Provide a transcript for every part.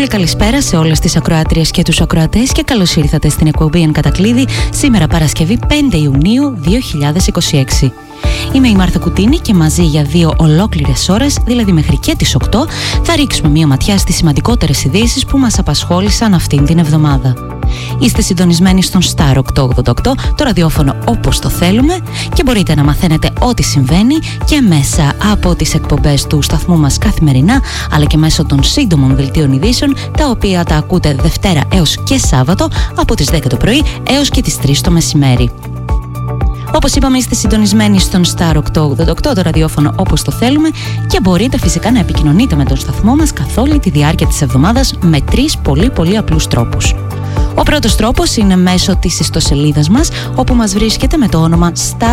πολύ καλησπέρα σε όλες τις ακροάτριες και τους ακροατές και καλώς ήρθατε στην εκπομπή Εν Κατακλείδη σήμερα Παρασκευή 5 Ιουνίου 2026. Είμαι η Μάρθα Κουτίνη και μαζί για 2 ολόκληρες ώρες, δηλαδή μέχρι και τις 8, θα ρίξουμε μία ματιά στις σημαντικότερες ειδήσεις που μας απασχόλησαν αυτήν την εβδομάδα. Είστε συντονισμένοι στον Star 888, το ραδιόφωνο όπως το θέλουμε, και μπορείτε να μαθαίνετε ό,τι συμβαίνει και μέσα από τις εκπομπές του σταθμού μας καθημερινά, αλλά και μέσω των σύντομων δελτίων ειδήσεων, τα οποία τα ακούτε Δευτέρα έως και Σάββατο από τις 10 το πρωί έως και τις 3 το μεσημέρι. Όπως είπαμε, είστε συντονισμένοι στον Star 888, το ραδιόφωνο όπως το θέλουμε, και μπορείτε φυσικά να επικοινωνείτε με τον σταθμό μας καθ' όλη τη διάρκεια της εβδομάδας με 3 πολύ απλούς τρόπους. Ο πρώτος τρόπος είναι μέσω της ιστοσελίδας μας, όπου μας βρίσκεται με το όνομα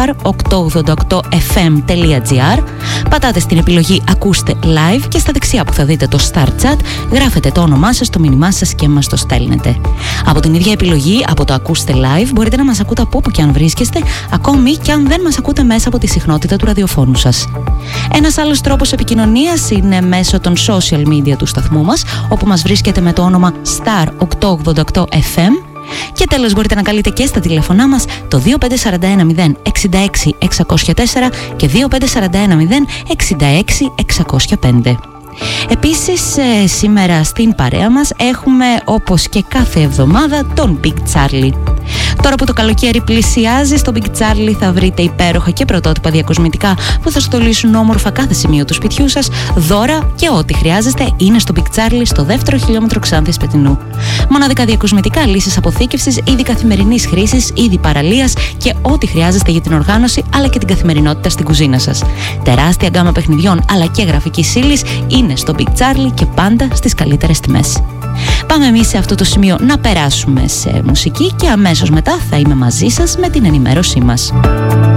star888fm.gr. Πατάτε στην επιλογή «Ακούστε live» και στα δεξιά που θα δείτε το Star Chat γράφετε το όνομά σας, το μήνυμά σας και μας το στέλνετε. Από την ίδια επιλογή, από το «Ακούστε live», μπορείτε να μας ακούτε από όπου και αν βρίσκεστε, ακόμη και αν δεν μας ακούτε μέσα από τη συχνότητα του ραδιοφώνου σας. Ένας άλλος τρόπος επικοινωνίας είναι μέσω των social media του σταθμού μας, όπου μας βρίσκεται με το όνομα star888fm. Και τέλος, μπορείτε να καλείτε και στα τηλέφωνά μας το 2541 066 604 και 2541 066 605. Επίσης, σήμερα στην παρέα μας έχουμε, όπως και κάθε εβδομάδα, τον Big Charlie. Τώρα που το καλοκαίρι πλησιάζει, στο Big Charlie θα βρείτε υπέροχα και πρωτότυπα διακοσμητικά που θα στολίσουν όμορφα κάθε σημείο του σπιτιού σας, δώρα και ό,τι χρειάζεστε είναι στο Big Charlie, στο 2ο χιλιόμετρο Ξάνθης Πετεινού. Μοναδικά διακοσμητικά, λύσεις αποθήκευσης, είδη καθημερινής χρήσης, είδη παραλίας και ό,τι χρειάζεστε για την οργάνωση αλλά και την καθημερινότητα στην κουζίνα σας. Τεράστια γκάμα παιχνιδιών αλλά και γραφικής ύλης είναι στο Big Charlie και πάντα στις καλύτερες τιμές. Πάμε εμείς σε αυτό το σημείο να περάσουμε σε μουσική και αμέσως μετά θα είμαι μαζί σας με την ενημέρωσή μας.